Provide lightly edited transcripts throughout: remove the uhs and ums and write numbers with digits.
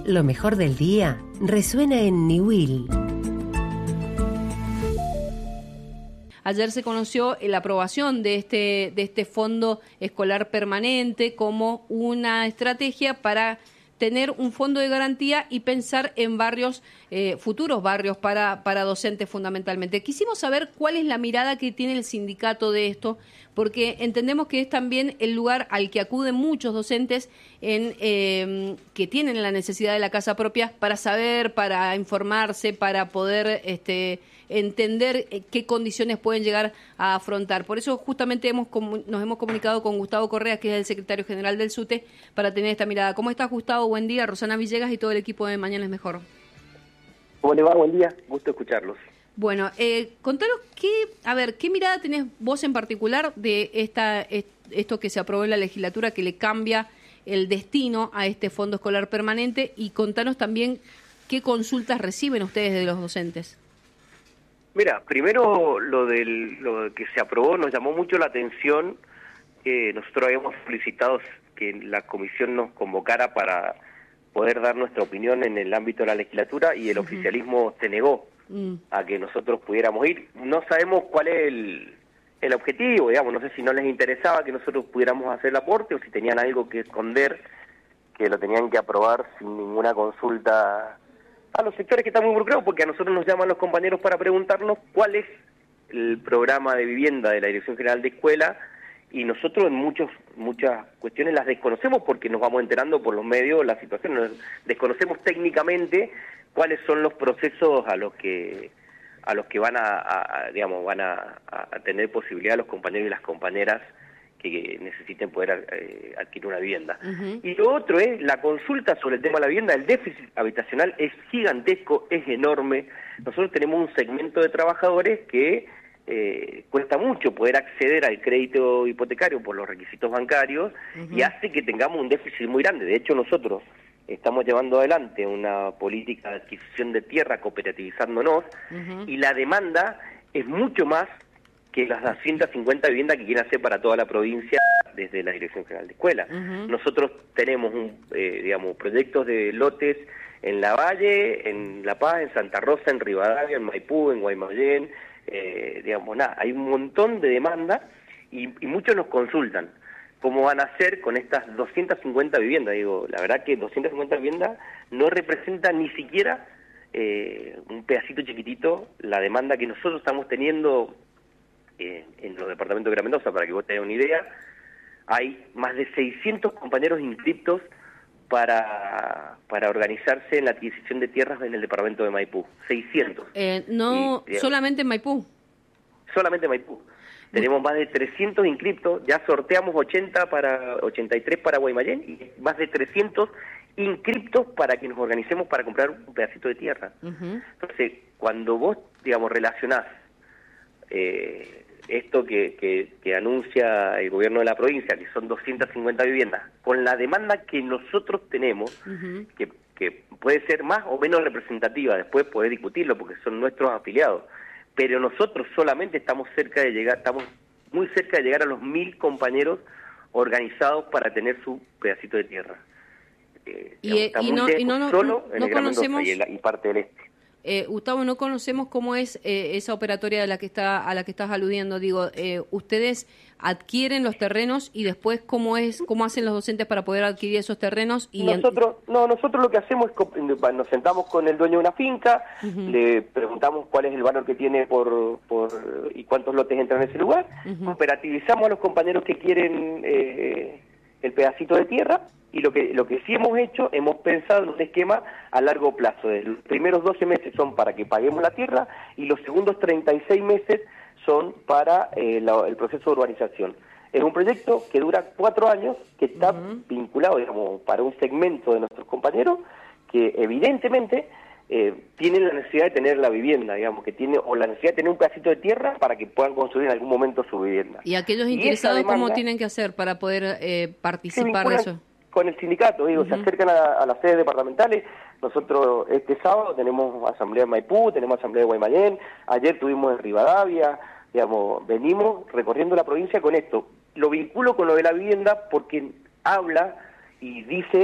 Lo mejor del día resuena en Niwil. Ayer se conoció la aprobación de este fondo escolar permanente como una estrategia para tener un fondo de garantía y pensar en barrios, futuros barrios para docentes fundamentalmente. Quisimos saber cuál es la mirada que tiene el sindicato de esto, porque entendemos que es también el lugar al que acuden muchos docentes que tienen la necesidad de la casa propia para saber, para informarse, para poder entender qué condiciones pueden llegar a afrontar. Por eso justamente nos hemos comunicado con Gustavo Correa, que es el secretario general del SUTE, para tener esta mirada. ¿Cómo estás, Gustavo? Buen día. Rosana Villegas y todo el equipo de Mañana es Mejor. ¿Cómo le va? Buen día. Gusto escucharlos. Bueno, contanos qué mirada tenés vos en particular de esto que se aprobó en la legislatura, que le cambia el destino a este fondo escolar permanente, y contanos también qué consultas reciben ustedes de los docentes. Mira, primero lo que se aprobó nos llamó mucho la atención. Nosotros habíamos solicitado que la comisión nos convocara para poder dar nuestra opinión en el ámbito de la legislatura, y el oficialismo se negó a que nosotros pudiéramos ir. No sabemos cuál es el objetivo, digamos, no sé si no les interesaba que nosotros pudiéramos hacer el aporte o si tenían algo que esconder, que lo tenían que aprobar sin ninguna consulta a los sectores que estamos involucrados, porque a nosotros nos llaman los compañeros para preguntarnos cuál es el programa de vivienda de la Dirección General de Escuela, y nosotros en muchas cuestiones las desconocemos porque nos vamos enterando por los medios la situación, desconocemos técnicamente cuáles son los procesos a los que van a tener posibilidad los compañeros y las compañeras que necesiten poder adquirir una vivienda. Y lo otro es la consulta sobre el tema de la vivienda. El déficit habitacional es gigantesco, es enorme. Nosotros tenemos un segmento de trabajadores que cuesta mucho poder acceder al crédito hipotecario por los requisitos bancarios, y hace que tengamos un déficit muy grande. De hecho, nosotros estamos llevando adelante una política de adquisición de tierra cooperativizándonos, y la demanda es mucho más que las 250 viviendas que quieren hacer para toda la provincia desde la Dirección General de Escuela. Nosotros tenemos proyectos de lotes en La Valle, en La Paz, en Santa Rosa, en Rivadavia, en Maipú, en Guaymallén, hay un montón de demanda, y muchos nos consultan cómo van a hacer con estas 250 viviendas. Digo, la verdad que 250 viviendas no representa ni siquiera un pedacito chiquitito la demanda que nosotros estamos teniendo en los departamentos de Gran Mendoza. Para que vos tengas una idea, hay más de 600 compañeros inscriptos para organizarse en la adquisición de tierras en el departamento de Maipú. 600. Solamente en Maipú. Solamente en Maipú. Tenemos más de 300 inscriptos, ya sorteamos 83 para Guaymallén, y más de 300 inscriptos para que nos organicemos para comprar un pedacito de tierra. Entonces, cuando vos, relacionás esto que anuncia el gobierno de la provincia, que son 250 viviendas, con la demanda que nosotros tenemos, que puede ser más o menos representativa, después poder discutirlo porque son nuestros afiliados, pero nosotros solamente estamos muy cerca de llegar a los 1000 compañeros organizados para tener su pedacito de tierra. Solo en el Gran Mendoza y parte del este. Gustavo, no conocemos cómo es esa operatoria a la que estás aludiendo. Digo, ustedes adquieren los terrenos y después cómo hacen los docentes para poder adquirir esos terrenos. Y nosotros lo que hacemos es nos sentamos con el dueño de una finca, le preguntamos cuál es el valor que tiene y cuántos lotes entran en ese lugar, operativizamos a los compañeros que quieren el pedacito de tierra. Y lo que sí hemos hecho, hemos pensado en un esquema a largo plazo. Los primeros 12 meses son para que paguemos la tierra, y los segundos 36 meses son para el proceso de urbanización. Es un proyecto que dura 4 años, que está vinculado, para un segmento de nuestros compañeros que evidentemente tienen la necesidad de tener la vivienda, o la necesidad de tener un pedacito de tierra para que puedan construir en algún momento su vivienda. ¿Y aquellos interesados cómo tienen que hacer para poder participar de eso? Con el sindicato, se acercan a las sedes departamentales. Nosotros este sábado tenemos asamblea en Maipú, tenemos asamblea de Guaymallén, ayer tuvimos en Rivadavia, venimos recorriendo la provincia con esto. Lo vinculo con lo de la vivienda porque habla y dice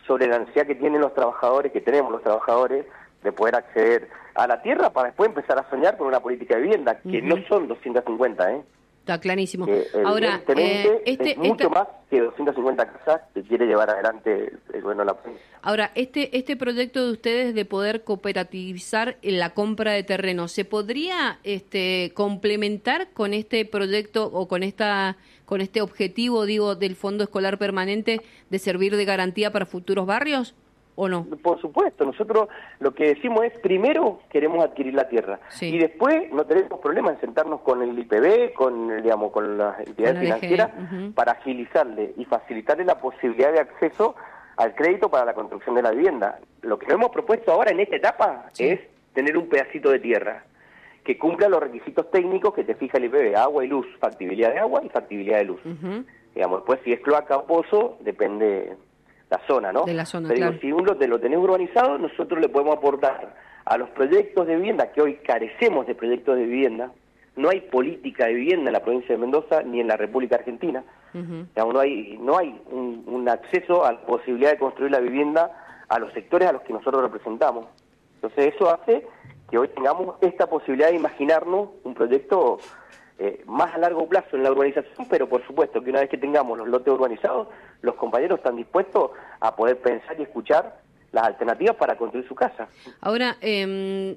sobre la necesidad que tienen los trabajadores, que tenemos los trabajadores, de poder acceder a la tierra para después empezar a soñar con una política de vivienda, que no son 250, Está clarísimo. Ahora, es mucho más que 250 casas que quiere llevar adelante el gobierno de la provincia. Ahora, este proyecto de ustedes de poder cooperativizar en la compra de terreno, ¿se podría complementar con este proyecto o con este objetivo, digo, del Fondo Escolar Permanente de servir de garantía para futuros barrios? ¿O no? Por supuesto, nosotros lo que decimos es, primero queremos adquirir la tierra, y después no tenemos problema en sentarnos con el IPB, con las entidades financieras, para agilizarle y facilitarle la posibilidad de acceso al crédito para la construcción de la vivienda. Lo que nos hemos propuesto ahora en esta etapa es tener un pedacito de tierra que cumpla los requisitos técnicos que te fija el IPB, agua y luz, factibilidad de agua y factibilidad de luz. Después si es cloaca o pozo, depende la zona, ¿no? De la zona, pero claro. Si un lote lo tenés urbanizado, nosotros le podemos aportar a los proyectos de vivienda, que hoy carecemos de proyectos de vivienda. No hay política de vivienda en la provincia de Mendoza ni en la República Argentina. No hay un acceso a la posibilidad de construir la vivienda a los sectores a los que nosotros representamos. Entonces eso hace que hoy tengamos esta posibilidad de imaginarnos un proyecto más a largo plazo en la urbanización, pero por supuesto que una vez que tengamos los lotes urbanizados, los compañeros están dispuestos a poder pensar y escuchar las alternativas para construir su casa. Ahora, el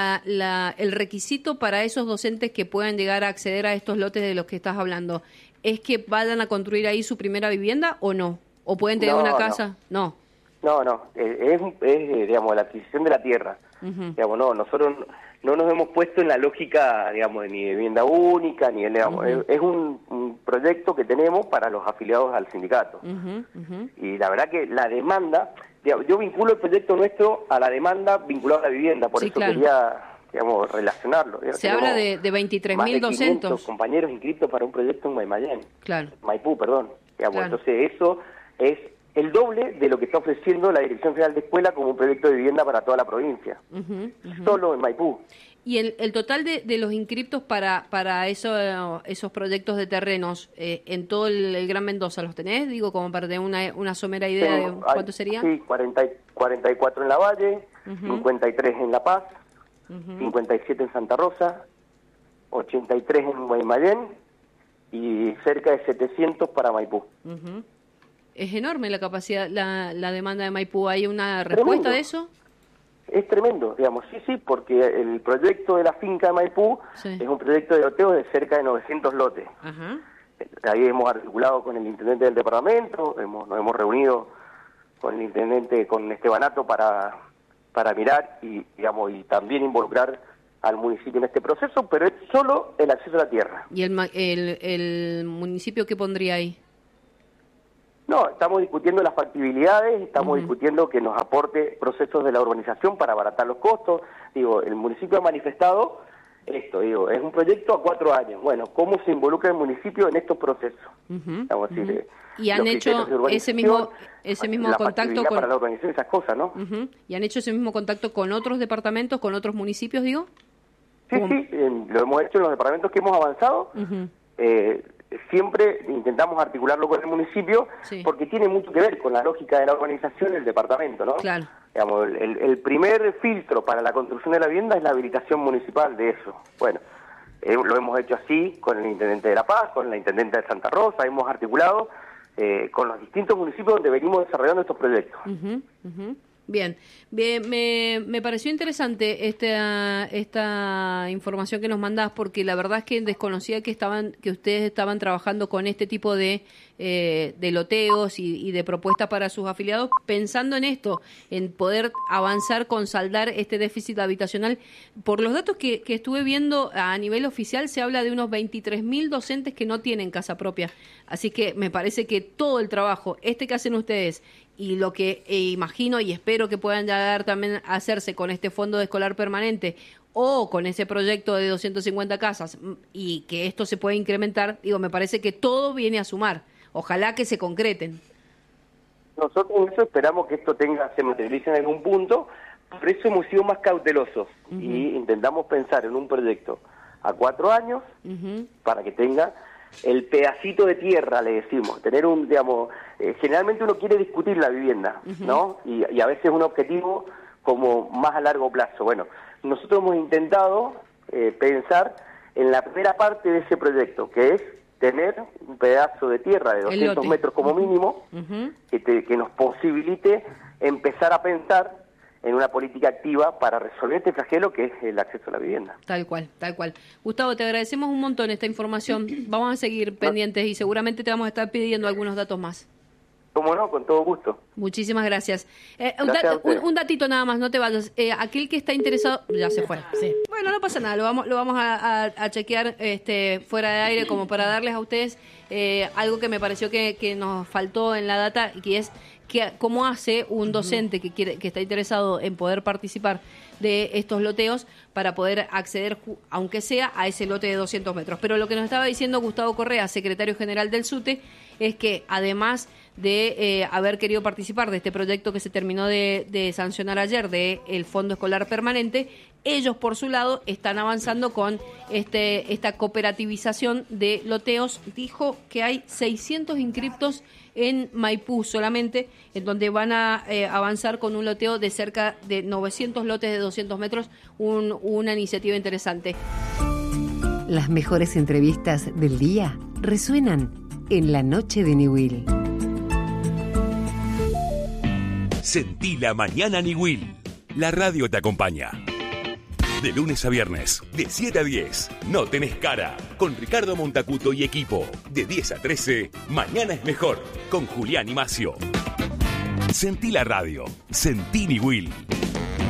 requisito para esos docentes que puedan llegar a acceder a estos lotes de los que estás hablando, ¿es que vayan a construir ahí su primera vivienda o no? ¿O pueden tener una casa? No. No, es digamos, la adquisición de la tierra. Digamos, nosotros no nos hemos puesto en la lógica, digamos, ni de vivienda única, ni digamos, es un proyecto que tenemos para los afiliados al sindicato. Y la verdad que la demanda, digamos, yo vinculo el proyecto nuestro a la demanda vinculada a la vivienda, por eso quería, digamos, relacionarlo. Se habla de 23.000 docentes. Compañeros inscritos para un proyecto en Maipú, perdón. Digamos, entonces eso es el doble de lo que está ofreciendo la Dirección General de Escuela como un proyecto de vivienda para toda la provincia, solo en Maipú. ¿Y el total de los inscriptos para esos proyectos de terrenos en todo el Gran Mendoza los tenés? Digo, como para tener una somera idea de cuánto sería. Sí, 44 en La Valle, 53 en La Paz, 57 en Santa Rosa, 83 en Guaymallén y cerca de 700 para Maipú. Es enorme la capacidad, la demanda de Maipú. ¿Hay una respuesta de eso? Es tremendo, digamos, sí, porque el proyecto de la finca de Maipú es un proyecto de loteo de cerca de 900 lotes. Ahí hemos articulado con el intendente del departamento, nos hemos reunido con el intendente, con Estebanato, para mirar y también involucrar al municipio en este proceso, pero es solo el acceso a la tierra. ¿Y el municipio qué pondría ahí? No, estamos discutiendo las factibilidades, estamos discutiendo que nos aporte procesos de la urbanización para abaratar los costos. El municipio ha manifestado esto, es un proyecto a 4 años. Bueno, ¿cómo se involucra el municipio en estos procesos? Y han hecho ese mismo contacto para la urbanización, esas cosas, ¿no? ¿Y han hecho ese mismo contacto con otros departamentos, con otros municipios, digo? Sí, lo hemos hecho en los departamentos que hemos avanzado. Siempre intentamos articularlo con el municipio, porque tiene mucho que ver con la lógica de la urbanización del departamento, ¿no? Claro. Digamos, el primer filtro para la construcción de la vivienda es la habilitación municipal de eso. Bueno, lo hemos hecho así con el intendente de La Paz, con la intendente de Santa Rosa, hemos articulado con los distintos municipios donde venimos desarrollando estos proyectos. Bien, me pareció interesante esta información que nos mandás, porque la verdad es que desconocía que ustedes estaban trabajando con este tipo de loteos y de propuestas para sus afiliados, pensando en esto, en poder avanzar con saldar este déficit habitacional. Por los datos que estuve viendo a nivel oficial, se habla de unos 23.000 docentes que no tienen casa propia. Así que me parece que todo el trabajo que hacen ustedes y lo que imagino y espero que puedan llegar también a hacerse con este fondo de escolar permanente o con ese proyecto de 250 casas y que esto se pueda incrementar, me parece que todo viene a sumar. Ojalá que se concreten. Nosotros en eso esperamos que esto se materialice en algún punto, por eso hemos sido más cautelosos y intentamos pensar en un proyecto a 4 años para que tenga el pedacito de tierra, le decimos, tener un, digamos, generalmente uno quiere discutir la vivienda, ¿no? Y a veces un objetivo como más a largo plazo. Bueno, nosotros hemos intentado pensar en la primera parte de ese proyecto, que es tener un pedazo de tierra de 200 metros como mínimo, que nos posibilite empezar a pensar en una política activa para resolver este flagelo que es el acceso a la vivienda. Tal cual, tal cual. Gustavo, te agradecemos un montón esta información. Vamos a seguir pendientes y seguramente te vamos a estar pidiendo algunos datos más. ¿Cómo no? Con todo gusto. Muchísimas gracias. Gracias un datito nada más, no te vayas. Aquel que está interesado... Ya se fue. Sí. Bueno, no pasa nada, lo vamos a chequear fuera de aire como para darles a ustedes algo que me pareció que nos faltó en la data, que es cómo hace un docente que está interesado en poder participar de estos loteos para poder acceder, aunque sea, a ese lote de 200 metros. Pero lo que nos estaba diciendo Gustavo Correa, secretario general del SUTE, es que además de haber querido participar de este proyecto que se terminó de sancionar ayer, del Fondo Escolar Permanente, ellos por su lado están avanzando con esta cooperativización de loteos. Dijo que hay 600 inscriptos en Maipú solamente, en donde van a avanzar con un loteo de cerca de 900 lotes de 200 metros, una iniciativa interesante. Las mejores entrevistas del día resuenan en la noche de Niwil. Sentí la mañana Niwil. La radio te acompaña. De lunes a viernes, de 7 a 10, No Tenés Cara, con Ricardo Montacuto y equipo. De 10 a 13, Mañana es Mejor, con Julián y Macio. Sentí la radio, sentí Niwil.